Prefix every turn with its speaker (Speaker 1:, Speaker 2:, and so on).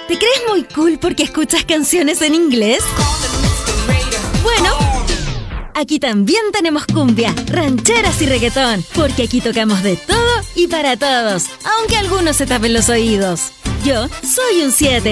Speaker 1: ¿Te crees muy cool porque escuchas canciones en inglés? Bueno, aquí también tenemos cumbia, rancheras y reggaetón, porque aquí tocamos de todo y para todos, aunque algunos se tapen los oídos. Yo soy un 7.